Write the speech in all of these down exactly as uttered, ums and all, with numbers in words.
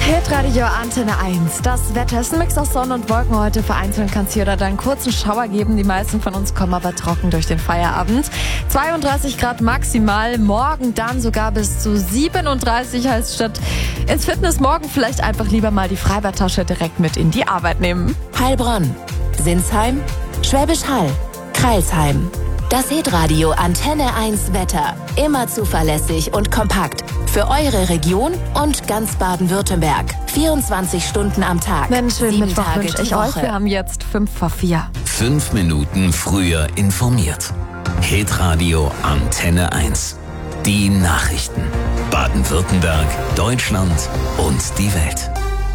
Hitradio Antenne eins. Das Wetter ist ein Mix aus Sonne und Wolken heute. Vereinzelt kann es hier oder da einen kurzen Schauer geben. Die meisten von uns kommen aber trocken durch den Feierabend. zweiunddreißig Grad maximal. Morgen dann sogar bis zu siebenunddreißig. Heißt, statt ins Fitness morgen vielleicht einfach lieber mal die Freibadtasche direkt mit in die Arbeit nehmen. Heilbronn, Sinsheim, Schwäbisch Hall, Crailsheim. Das Hitradio Antenne eins Wetter. Immer zuverlässig und kompakt. Für eure Region und ganz Baden-Württemberg. vierundzwanzig Stunden am Tag. Einen schönen sieben Mittwoch Tage wünsche die ich euch. Woche. Wir haben jetzt fünf vor vier. Fünf Minuten früher informiert. Hitradio Antenne eins. Die Nachrichten. Baden-Württemberg, Deutschland und die Welt.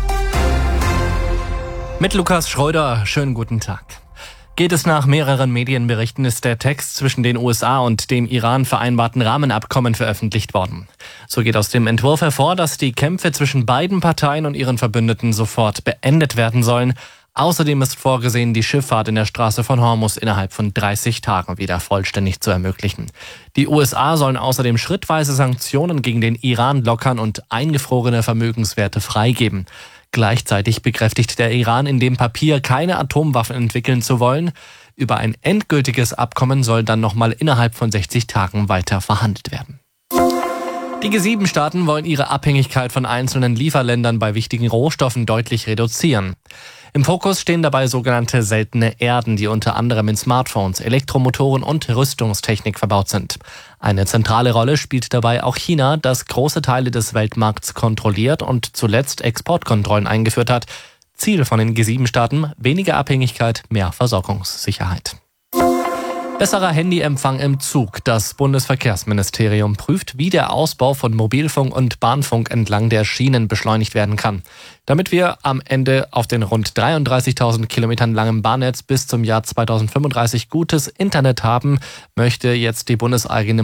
Mit Lukas Schröder, schönen guten Tag. Geht es nach mehreren Medienberichten, ist der Text zwischen den U S A und dem Iran vereinbarten Rahmenabkommen veröffentlicht worden. So geht aus dem Entwurf hervor, dass die Kämpfe zwischen beiden Parteien und ihren Verbündeten sofort beendet werden sollen. Außerdem ist vorgesehen, die Schifffahrt in der Straße von Hormuz innerhalb von dreißig Tagen wieder vollständig zu ermöglichen. Die U S A sollen außerdem schrittweise Sanktionen gegen den Iran lockern und eingefrorene Vermögenswerte freigeben. Gleichzeitig bekräftigt der Iran in dem Papier, keine Atomwaffen entwickeln zu wollen. Über ein endgültiges Abkommen soll dann nochmal innerhalb von sechzig Tagen weiter verhandelt werden. Die G sieben Staaten wollen ihre Abhängigkeit von einzelnen Lieferländern bei wichtigen Rohstoffen deutlich reduzieren. Im Fokus stehen dabei sogenannte seltene Erden, die unter anderem in Smartphones, Elektromotoren und Rüstungstechnik verbaut sind. Eine zentrale Rolle spielt dabei auch China, das große Teile des Weltmarkts kontrolliert und zuletzt Exportkontrollen eingeführt hat. Ziel von den G sieben Staaten: weniger Abhängigkeit, mehr Versorgungssicherheit. Besserer Handyempfang im Zug. Das Bundesverkehrsministerium prüft, wie der Ausbau von Mobilfunk und Bahnfunk entlang der Schienen beschleunigt werden kann. Damit wir am Ende auf den rund dreiunddreißigtausend Kilometern langen Bahnnetz bis zum Jahr zweitausendfünfunddreißig gutes Internet haben, möchte jetzt die bundeseigene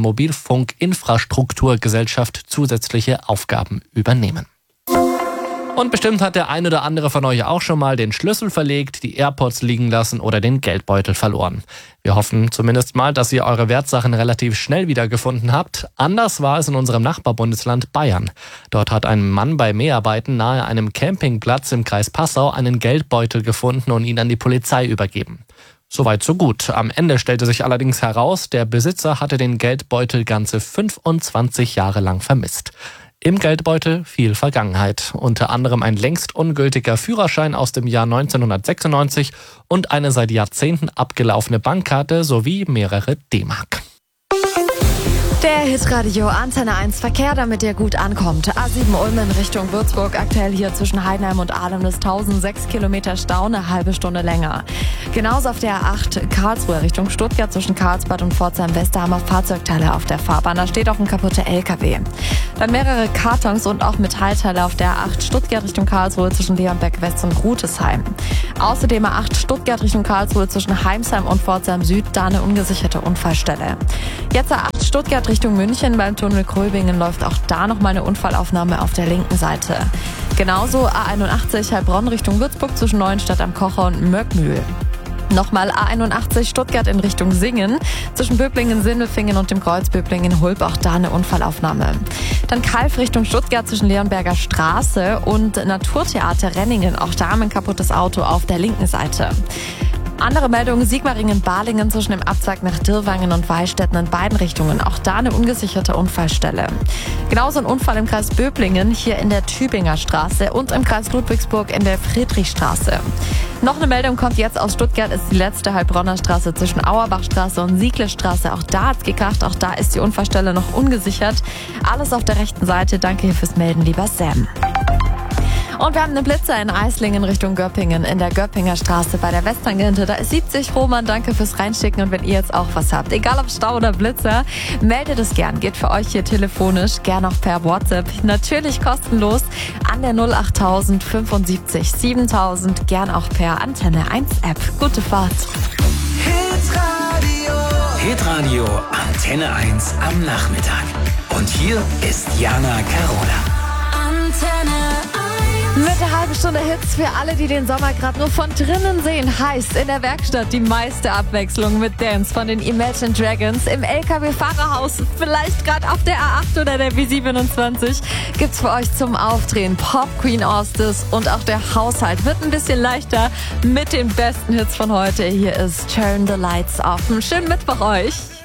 Mobilfunkinfrastrukturgesellschaft zusätzliche Aufgaben übernehmen. Und bestimmt hat der ein oder andere von euch auch schon mal den Schlüssel verlegt, die AirPods liegen lassen oder den Geldbeutel verloren. Wir hoffen zumindest mal, dass ihr eure Wertsachen relativ schnell wiedergefunden habt. Anders war es in unserem Nachbarbundesland Bayern. Dort hat ein Mann bei Mäharbeiten nahe einem Campingplatz im Kreis Passau einen Geldbeutel gefunden und ihn an die Polizei übergeben. Soweit so gut. Am Ende stellte sich allerdings heraus, der Besitzer hatte den Geldbeutel ganze fünfundzwanzig Jahre lang vermisst. Im Geldbeutel viel Vergangenheit, unter anderem ein längst ungültiger Führerschein aus dem Jahr neunzehnhundertsechsundneunzig und eine seit Jahrzehnten abgelaufene Bankkarte sowie mehrere D-Mark. Der Hitradio Antenne eins Verkehr, damit ihr gut ankommt. A sieben Ulm in Richtung Würzburg, aktuell hier zwischen Heidenheim und Ahlem ist tausendsechs Kilometer Stau, eine halbe Stunde länger. Genauso auf der A acht Karlsruhe Richtung Stuttgart zwischen Karlsbad und Pforzheim-West, Fahrzeugteile auf der Fahrbahn. Da steht auch ein kaputter L K W. Dann mehrere Kartons und auch Metallteile auf der A acht Stuttgart Richtung Karlsruhe zwischen Leonberg West und Rutesheim. Außerdem A acht Stuttgart Richtung Karlsruhe zwischen Heimsheim und Pforzheim Süd, da eine ungesicherte Unfallstelle. Jetzt A acht Stuttgart Richtung München beim Tunnel Kröbingen läuft auch da nochmal eine Unfallaufnahme auf der linken Seite. Genauso A einundachtzig Heilbronn Richtung Würzburg zwischen Neuenstadt am Kocher und Möckmühl. Nochmal A einundachtzig Stuttgart in Richtung Singen. Zwischen Böblingen, Sindelfingen und dem Kreuz Böblingen-Hulb auch da eine Unfallaufnahme. Dann Kalf Richtung Stuttgart zwischen Leonberger Straße und Naturtheater Renningen. Auch da ein kaputtes Auto auf der linken Seite. Andere Meldungen: Sigmaringen-Balingen zwischen dem Abzweig nach Dirrwangen und Weilstätten in beiden Richtungen. Auch da eine ungesicherte Unfallstelle. Genauso ein Unfall im Kreis Böblingen, hier in der Tübinger Straße und im Kreis Ludwigsburg in der Friedrichstraße. Noch eine Meldung kommt jetzt aus Stuttgart, ist die letzte Heilbronner Straße zwischen Auerbachstraße und Sieglestraße. Auch da hat's gekracht, auch da ist die Unfallstelle noch ungesichert. Alles auf der rechten Seite. Danke hier fürs Melden, lieber Sam. Und wir haben einen Blitzer in Eislingen Richtung Göppingen in der Göppinger Straße bei der Westtangente. Da ist siebzig. Roman, danke fürs Reinschicken. Und wenn ihr jetzt auch was habt, egal ob Stau oder Blitzer, meldet es gern. Geht für euch hier telefonisch, gern auch per WhatsApp. Natürlich kostenlos an der null acht null fünfundsiebzig siebentausend, gern auch per Antenne eins App. Gute Fahrt. Hitradio. Hitradio Antenne eins am Nachmittag. Und hier ist Jana Carola. Mit der halben halbe Stunde Hits für alle, die den Sommer gerade nur von drinnen sehen. Heißt in der Werkstatt die meiste Abwechslung mit Dance von den Imagine Dragons. Im L K W-Fahrerhaus, vielleicht gerade auf der A acht oder der B siebenundzwanzig, gibt's für euch zum Aufdrehen Pop Queen Ostis und auch der Haushalt wird ein bisschen leichter mit den besten Hits von heute. Hier ist Turn the Lights Off. Einen schönen Mittwoch euch.